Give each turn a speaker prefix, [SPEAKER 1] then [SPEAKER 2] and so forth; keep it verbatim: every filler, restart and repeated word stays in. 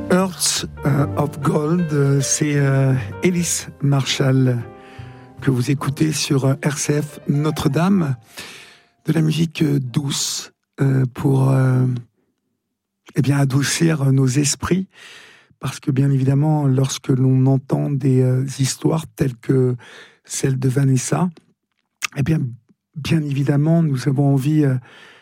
[SPEAKER 1] Hearts of Gold, c'est euh, Ellis Marshall que vous écoutez sur R C F Notre-Dame. De la musique douce euh, pour euh, eh bien, adoucir nos esprits. Parce que bien évidemment, lorsque l'on entend des euh, histoires telles que celle de Vanessa, eh bien, bien évidemment, nous avons envie euh,